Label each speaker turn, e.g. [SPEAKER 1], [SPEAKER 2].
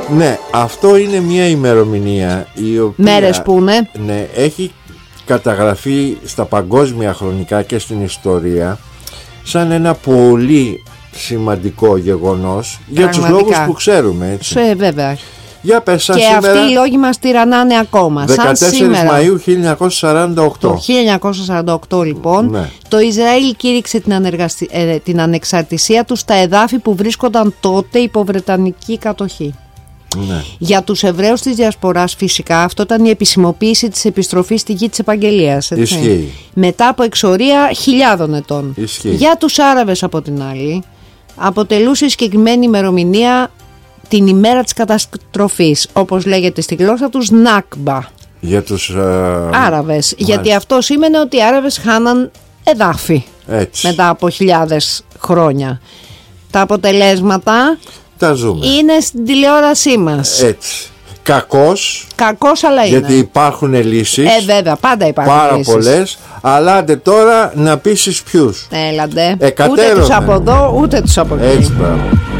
[SPEAKER 1] Ναι, αυτό είναι μια ημερομηνία η οποία,
[SPEAKER 2] μέρες που είναι.
[SPEAKER 1] ναι, έχει καταγραφεί στα παγκόσμια χρονικά και στην ιστορία σαν ένα πολύ σημαντικό γεγονός. Για τους λόγους που ξέρουμε, έτσι.
[SPEAKER 2] Βέβαια.
[SPEAKER 1] Για πες,
[SPEAKER 2] και σήμερα, αυτοί οι λόγοι μας τυραννάνε ακόμα.
[SPEAKER 1] 14
[SPEAKER 2] σαν σήμερα,
[SPEAKER 1] Μαΐου 1948.
[SPEAKER 2] Το 1948 λοιπόν,
[SPEAKER 1] ναι,
[SPEAKER 2] το Ισραήλ κήρυξε την ανεξαρτησία του στα εδάφη που βρίσκονταν τότε υπό βρετανική κατοχή.
[SPEAKER 1] Ναι.
[SPEAKER 2] Για τους Εβραίους της Διασποράς φυσικά αυτό ήταν η επισημοποίηση της επιστροφής στη γη της Επαγγελίας.
[SPEAKER 1] Ισχύει.
[SPEAKER 2] Μετά από εξορία χιλιάδων ετών.
[SPEAKER 1] Ισχύει.
[SPEAKER 2] Για τους Άραβες από την άλλη αποτελούσε η συγκεκριμένη ημερομηνία την ημέρα της καταστροφής, όπως λέγεται στη γλώσσα τους Νάκμπα.
[SPEAKER 1] Για τους
[SPEAKER 2] Άραβες. Γιατί αυτό σήμαινε ότι οι Άραβες χάναν εδάφη.
[SPEAKER 1] Έτσι.
[SPEAKER 2] Μετά από χιλιάδες χρόνια. Τα αποτελέσματα
[SPEAKER 1] τα ζούμε.
[SPEAKER 2] Είναι στην τηλεόρασή μας.
[SPEAKER 1] Έτσι. Κακός,
[SPEAKER 2] αλλά είναι.
[SPEAKER 1] Γιατί υπάρχουν λύσεις.
[SPEAKER 2] Βέβαια, πάντα υπάρχουν
[SPEAKER 1] πάρα
[SPEAKER 2] λύσεις.
[SPEAKER 1] πολλές. Αλλά άντε τώρα να πείσεις ποιους.
[SPEAKER 2] Έλαντε.
[SPEAKER 1] Εκατέρωθεν.
[SPEAKER 2] Ούτε τους από εδώ, ούτε τους από εκεί.
[SPEAKER 1] Έτσι, πράγμα.